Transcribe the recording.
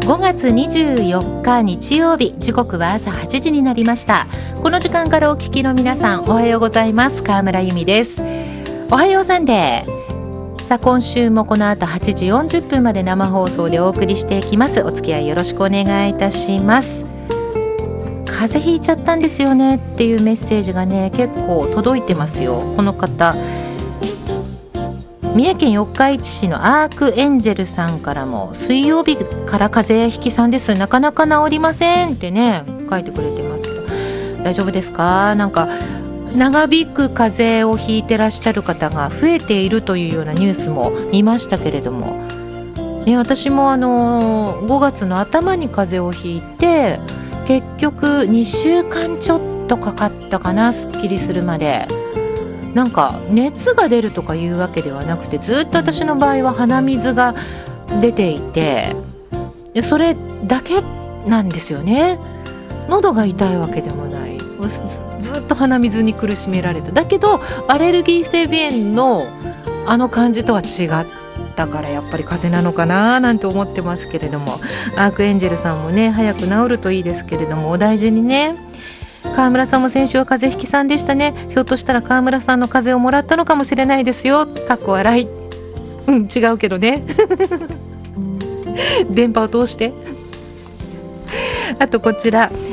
5月24日日曜日、時刻は朝8時になりました。この時間からお聞きの皆さん、おはようございます。川村由美です。おはようサンデー。さあ、今週もこの後8時40分まで生放送でお送りしていきます。お付き合いよろしくお願いいたします。風邪ひいちゃったんですよねっていうメッセージがね、結構届いてますよ。この方、三重県四日市市のアークエンジェルさんからも、水曜日から風邪ひきさんです、なかなか治りませんってね書いてくれてますけど、大丈夫ですか？なんか長引く風邪をひいてらっしゃる方が増えているというようなニュースも見ましたけれども、ね、私も5月の頭に風邪をひいて、結局2週間ちょっとかかったかな、すっきりするまで。なんか熱が出るとかいうわけではなくて、ずっと私の場合は鼻水が出ていて、それだけなんですよね。喉が痛いわけでもない、ずっと鼻水に苦しめられた。だけどアレルギー性鼻炎の感じとは違ったから、やっぱり風邪なのかななんて思ってますけれども、アークエンジェルさんもね、早く治るといいですけれども、お大事にね。川村さんも先週は風邪ひきさんでしたね。ひょっとしたら川村さんの風邪をもらったのかもしれないですよ。かっこ笑い。違うけどね。電波を通して。あとこちら、